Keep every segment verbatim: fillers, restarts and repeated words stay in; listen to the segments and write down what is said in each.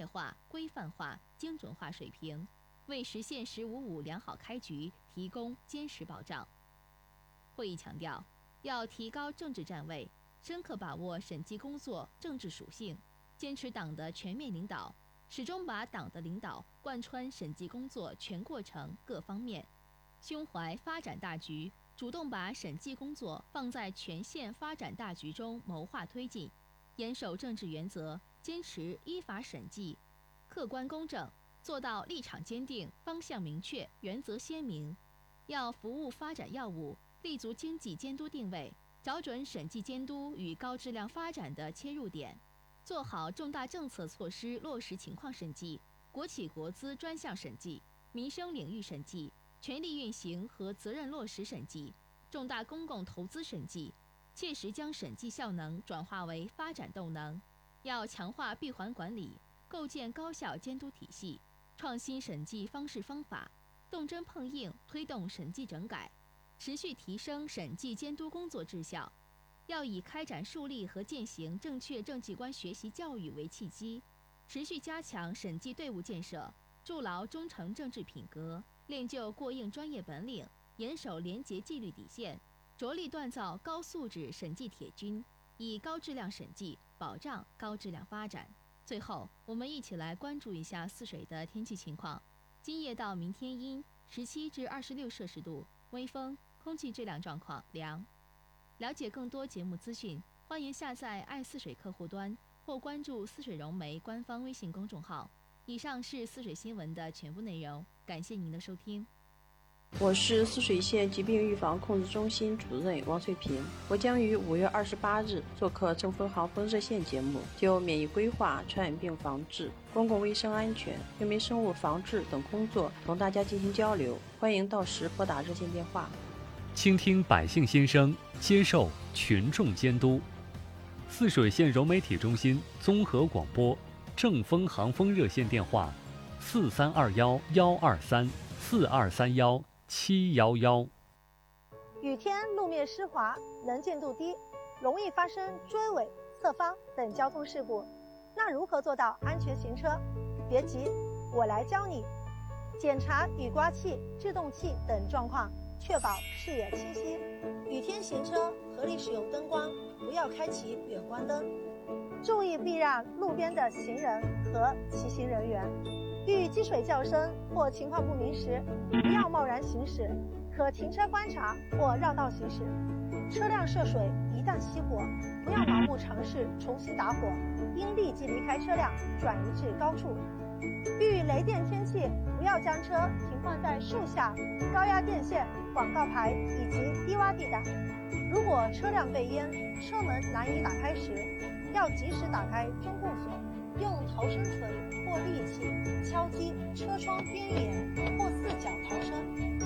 化、规范化、精准化水平，为实现“十五五”良好开局提供坚实保障。会议强调，要提高政治站位，深刻把握审计工作政治属性，坚持党的全面领导，始终把党的领导贯穿审计工作全过程各方面，胸怀发展大局，主动把审计工作放在全县发展大局中谋划推进，严守政治原则，坚持依法审计，客观公正，做到立场坚定、方向明确、原则鲜明。要服务发展要务，立足经济监督定位，找准审计监督与高质量发展的切入点，做好重大政策措施落实情况审计、国企国资专项审计、民生领域审计、权力运行和责任落实审计、重大公共投资审计，切实将审计效能转化为发展动能。要强化闭环管理，构建高效监督体系，创新审计方式方法，动真碰硬推动审计整改，持续提升审计监督工作质效。要以开展树立和践行正确政绩观学习教育为契机，持续加强审计队伍建设，筑牢忠诚政治品格，练就过硬专业本领，严守廉洁纪律底线，着力锻造高素质审计铁军，以高质量审计保障高质量发展。最后，我们一起来关注一下泗水的天气情况。今夜到明天阴，十七至二十六摄氏度，微风，空气质量状况良。了解更多节目资讯，欢迎下载爱泗水客户端或关注泗水融媒官方微信公众号。以上是泗水新闻的全部内容，感谢您的收听。 我是泗水县疾病预防控制中心主任王翠萍，我将于五月二十八日做客正风航风热线节目，就免疫规划、传染病防治、公共卫生安全、人民生物防治等工作同大家进行交流，欢迎到时拨打热线电话。 倾听百姓心声，接受群众监督。泗水县融媒体中心综合广播正风航风热线电话：四三二幺幺二三四二三幺七幺幺。 雨天路面湿滑，能见度低，容易发生追尾、侧方等交通事故。那如何做到安全行车？别急，我来教你。检查雨刮器、制动器等状况，确保视野清晰。雨天行车，合理使用灯光，不要开启远光灯。注意避让路边的行人和骑行人员。遇积水较深或情况不明时，不要贸然行驶，可停车观察或绕道行驶。车辆涉水一旦熄火，不要盲目尝试重新打火，应立即离开车辆，转移至高处。遇雷电天气，不要将车停放在树下、高压电线、广告牌以及低洼地带。如果车辆被淹，车门难以打开时，要及时打开中控锁，用逃生锤或利器敲击车窗边沿或四角逃生。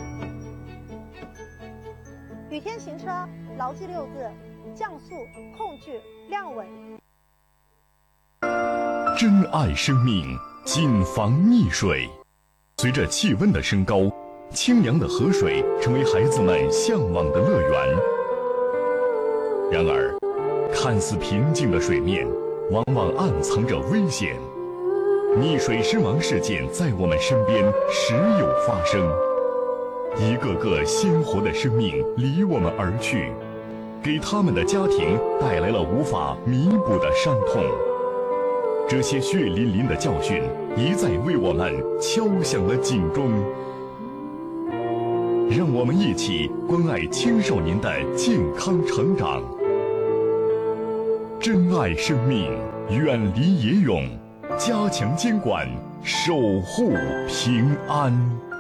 雨天行车，牢记六字：降速、控制、量稳。 珍爱生命，谨防溺水。随着气温的升高，清凉的河水成为孩子们向往的乐园。然而，看似平静的水面，往往暗藏着危险。溺水身亡事件在我们身边时有发生，一个个鲜活的生命离我们而去，给他们的家庭带来了无法弥补的伤痛。这些血淋淋的教训一再为我们敲响了警钟。让我们一起关爱青少年的健康成长，珍爱生命，远离野泳，加强监管，守护平安。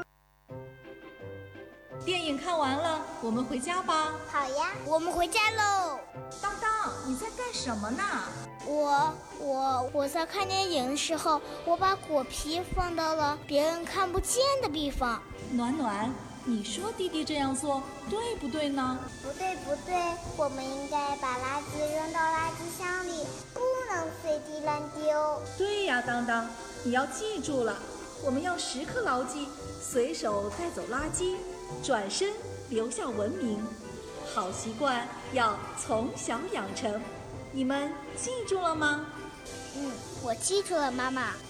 电影看完了，我们回家吧。 好呀，我们回家喽。 当当，你在干什么呢？ 我我我在看电影的时候，我把果皮放到了别人看不见的地方。 暖暖，你说弟弟这样做对不对呢？ 不对不对，我们应该把垃圾扔到垃圾箱里，不能随地乱丢。 对呀，当当，你要记住了，我们要时刻牢记随手带走垃圾，转身留下文明。好习惯要从小养成，你们记住了吗？ 嗯，我记住了，妈妈。